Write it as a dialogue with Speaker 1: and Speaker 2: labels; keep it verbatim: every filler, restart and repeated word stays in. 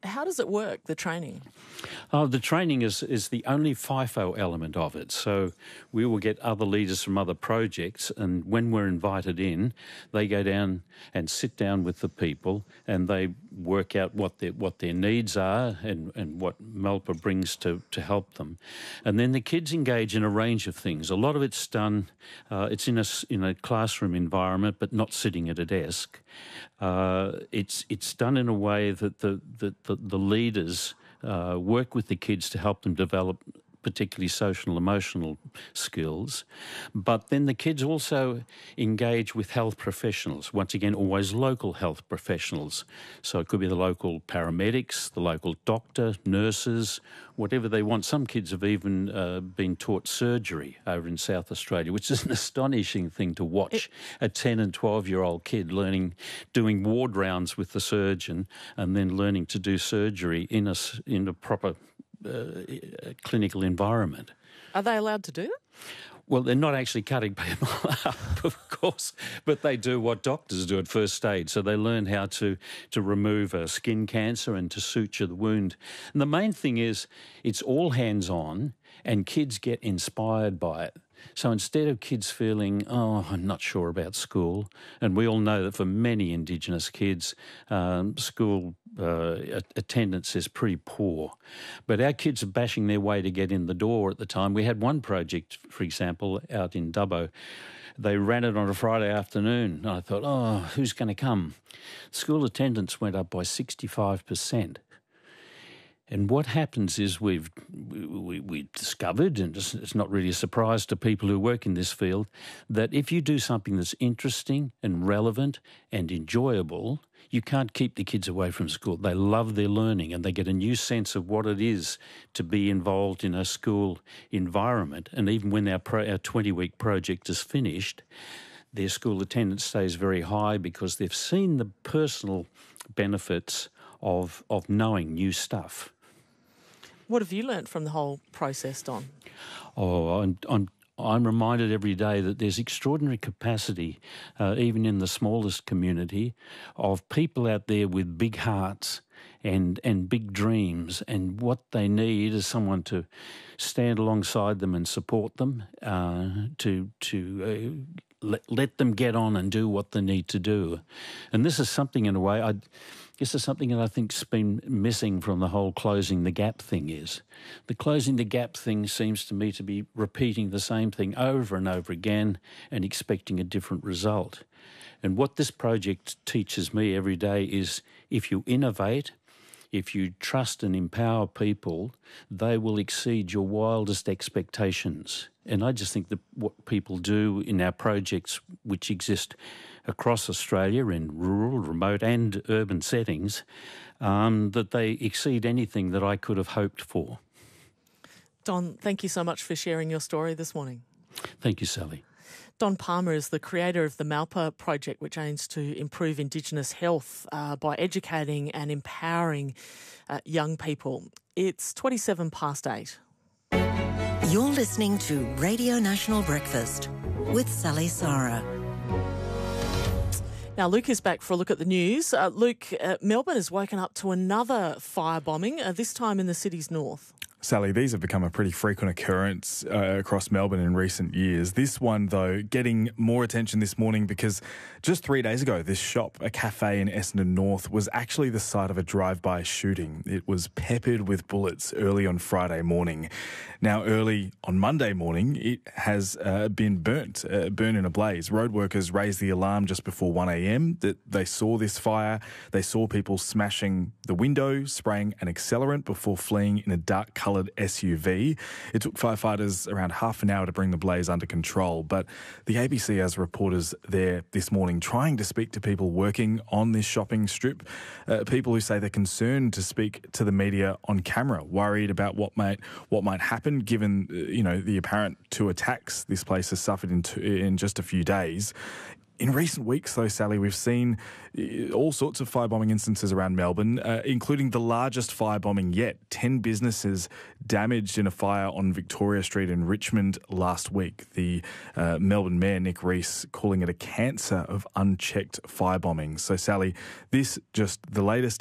Speaker 1: How does it work, the training?
Speaker 2: Uh, the training is, is the only FIFO element of it. So we will get other leaders from other projects, and when we're invited in, they go down and sit down with the people and they work out what their what their needs are and, and what MELPA brings to, to help them. And then the kids engage in a range of things. A lot of it's done, uh, it's in a, in a classroom environment, but not sitting at a desk. Uh, it's it's done in a way that the, the, the, the leaders uh, work with the kids to help them develop particularly social and emotional skills. But then the kids also engage with health professionals, once again, always local health professionals. So it could be the local paramedics, the local doctor, nurses, whatever they want. Some kids have even uh, been taught surgery over in South Australia, which is an astonishing thing to watch. A ten and twelve-year-old kid learning, doing ward rounds with the surgeon and then learning to do surgery in a, in a proper Uh, clinical environment.
Speaker 1: Are they allowed to do it?
Speaker 2: Well, they're not actually cutting people up, of course, but they do what doctors do at first aid. So they learn how to, to remove a skin cancer and to suture the wound. And the main thing is it's all hands-on and kids get inspired by it. So instead of kids feeling, oh, I'm not sure about school, and we all know that for many Indigenous kids, um, school uh, attendance is pretty poor. But our kids are bashing their way to get in the door at the time. We had one project, for example, out in Dubbo. They ran it on a Friday afternoon. And I thought, oh, who's going to come? School attendance went up by sixty-five percent. And what happens is we've we, we discovered, and it's, it's not really a surprise to people who work in this field, that if you do something that's interesting and relevant and enjoyable, you can't keep the kids away from school. They love their learning and they get a new sense of what it is to be involved in a school environment. And even when our, pro, our twenty-week project is finished, their school attendance stays very high because they've seen the personal benefits of of knowing new stuff.
Speaker 1: What have you learnt from the whole process, Don?
Speaker 2: Oh, I'm, I'm, I'm reminded every day that there's extraordinary capacity, uh, even in the smallest community, of people out there with big hearts and and big dreams, and what they need is someone to stand alongside them and support them, uh, to to uh, let, let them get on and do what they need to do. And this is something, in a way, I This is something that I think's been missing from the whole closing the gap thing is. The closing the gap thing seems to me to be repeating the same thing over and over again and expecting a different result. And what this project teaches me every day is if you innovate, if you trust and empower people, they will exceed your wildest expectations. And I just think that what people do in our projects, which exist across Australia in rural, remote and urban settings, um, that they exceed anything that I could have hoped for.
Speaker 1: Don, thank you so much for sharing your story this morning.
Speaker 2: Thank you, Sally.
Speaker 1: Don Palmer is the creator of the MELPA project, which aims to improve Indigenous health uh, by educating and empowering uh, young people. It's twenty-seven past eight.
Speaker 3: You're listening to Radio National Breakfast with Sally Sarah.
Speaker 1: Now, Luke is back for a look at the news. Uh, Luke, uh, Melbourne has woken up to another firebombing, uh, this time in the city's north.
Speaker 4: Sally, these have become a pretty frequent occurrence uh, across Melbourne in recent years. This one, though, getting more attention this morning because just three days ago, this shop, a cafe in Essendon North, was actually the site of a drive-by shooting. It was peppered with bullets early on Friday morning. Now, early on Monday morning, it has uh, been burnt, uh, burned in a blaze. Road workers raised the alarm just before one a.m. that they saw this fire. They saw people smashing the window, spraying an accelerant before fleeing in a dark colour S U V. It took firefighters around half an hour to bring the blaze under control, but the A B C has reporters there this morning trying to speak to people working on this shopping strip, uh, people who say they're concerned to speak to the media on camera, worried about what might what might happen given uh, you know the apparent two attacks this place has suffered in two, in just a few days. In recent weeks, though, Sally, we've seen all sorts of firebombing instances around Melbourne, uh, including the largest firebombing yet. Ten businesses damaged in a fire on Victoria Street in Richmond last week. The uh, Melbourne Mayor, Nick Rees, calling it a cancer of unchecked firebombing. So, Sally, this just the latest